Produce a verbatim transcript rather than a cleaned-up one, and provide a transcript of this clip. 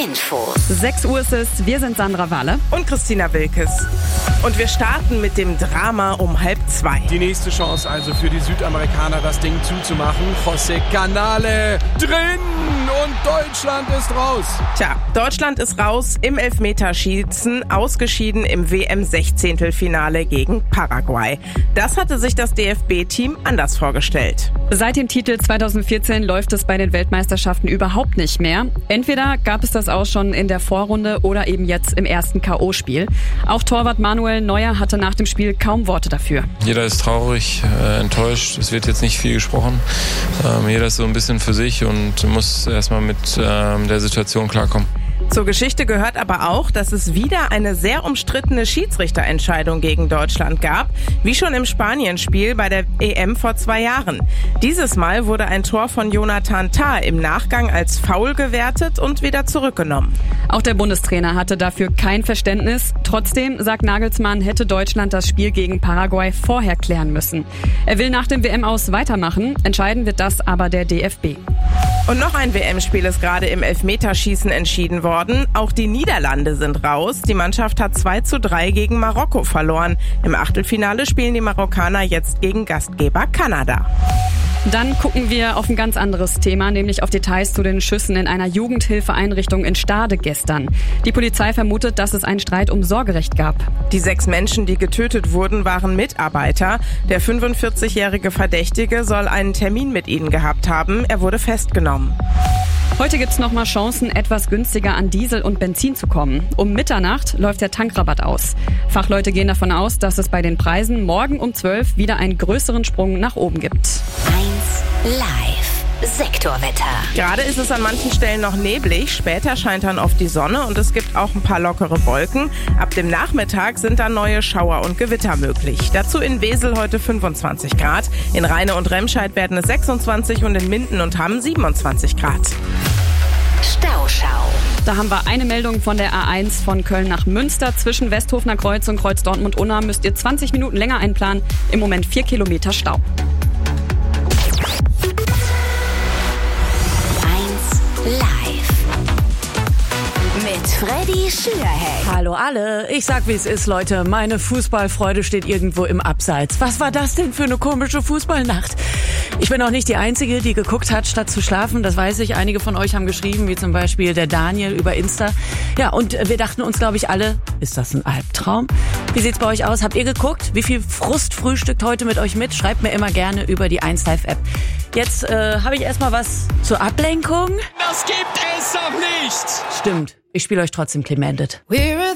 Infos. sechs Uhr ist es, wir sind Sandra Walle und Christina Wilkes. Und wir starten mit dem Drama um halb zwei. Die nächste Chance also für die Südamerikaner, das Ding zuzumachen. José Canale drin und Deutschland ist raus. Tja, Deutschland ist raus im Elfmeterschießen, ausgeschieden im W M-Sechzehntelfinale gegen Paraguay. Das hatte sich das D F B-Team anders vorgestellt. Seit dem Titel zweitausendvierzehn läuft es bei den Weltmeisterschaften überhaupt nicht mehr. Entweder gab es das auch schon in der Vorrunde oder eben jetzt im ersten K O-Spiel. Auch Torwart Manuel Neuer hatte nach dem Spiel kaum Worte dafür. Jeder ist traurig, äh, enttäuscht. Es wird jetzt nicht viel gesprochen. Ähm, jeder ist so ein bisschen für sich und muss erstmal mit ähm, der Situation klarkommen. Zur Geschichte gehört aber auch, dass es wieder eine sehr umstrittene Schiedsrichterentscheidung gegen Deutschland gab, wie schon im Spanien-Spiel bei der E M vor zwei Jahren. Dieses Mal wurde ein Tor von Jonathan Tah im Nachgang als Foul gewertet und wieder zurückgenommen. Auch der Bundestrainer hatte dafür kein Verständnis. Trotzdem, sagt Nagelsmann, hätte Deutschland das Spiel gegen Paraguay vorher klären müssen. Er will nach dem W M-Aus weitermachen. Entscheiden wird das aber der D F B. Und noch ein W M-Spiel ist gerade im Elfmeterschießen entschieden worden. Auch die Niederlande sind raus. Die Mannschaft hat zwei zu drei gegen Marokko verloren. Im Achtelfinale spielen die Marokkaner jetzt gegen Gastgeber Kanada. Dann gucken wir auf ein ganz anderes Thema, nämlich auf Details zu den Schüssen in einer Jugendhilfeeinrichtung in Stade gestern. Die Polizei vermutet, dass es einen Streit um Sorgerecht gab. Die sechs Menschen, die getötet wurden, waren Mitarbeiter. Der fünfundvierzigjährige Verdächtige soll einen Termin mit ihnen gehabt haben. Er wurde festgenommen. Heute gibt's noch mal Chancen, etwas günstiger an Diesel und Benzin zu kommen. Um Mitternacht läuft der Tankrabatt aus. Fachleute gehen davon aus, dass es bei den Preisen morgen um zwölf wieder einen größeren Sprung nach oben gibt. eins Live. Sektorwetter. Gerade ist es an manchen Stellen noch neblig, später scheint dann oft die Sonne und es gibt auch ein paar lockere Wolken. Ab dem Nachmittag sind dann neue Schauer und Gewitter möglich. Dazu in Wesel heute fünfundzwanzig Grad, in Rheine und Remscheid werden es sechsundzwanzig und in Minden und Hamm siebenundzwanzig Grad. Stauschau. Da haben wir eine Meldung von der A eins von Köln nach Münster. Zwischen Westhofener Kreuz und Kreuz Dortmund-Unna müsst ihr zwanzig Minuten länger einplanen. Im Moment vier Kilometer Stau. Live mit Freddy Schürheck. Hallo alle, ich sag wie es ist, Leute, meine Fußballfreude steht irgendwo im Abseits. Was war das denn für eine komische Fußballnacht? Ich bin auch nicht die Einzige, die geguckt hat, statt zu schlafen, das weiß ich. Einige von euch haben geschrieben, wie zum Beispiel der Daniel über Insta. Ja, und wir dachten uns, glaube ich, alle, ist das ein Albtraum? Wie sieht's bei euch aus? Habt ihr geguckt? Wie viel Frust frühstückt heute mit euch mit? Schreibt mir immer gerne über die eins Live App. Jetzt äh, habe ich erstmal was zur Ablenkung. Das gibt es doch nicht! Stimmt, ich spiele euch trotzdem Clemented. We're a